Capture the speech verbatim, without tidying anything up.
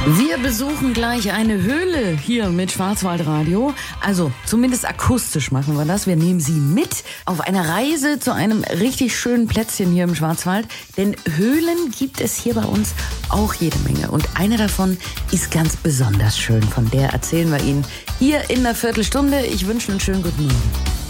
Wir besuchen gleich eine Höhle hier mit Schwarzwaldradio. Also zumindest akustisch machen wir das. Wir nehmen Sie mit auf eine Reise zu einem richtig schönen Plätzchen hier im Schwarzwald. Denn Höhlen gibt es hier bei uns auch jede Menge. Und eine davon ist ganz besonders schön. Von der erzählen wir Ihnen hier in einer Viertelstunde. Ich wünsche einen schönen guten Morgen.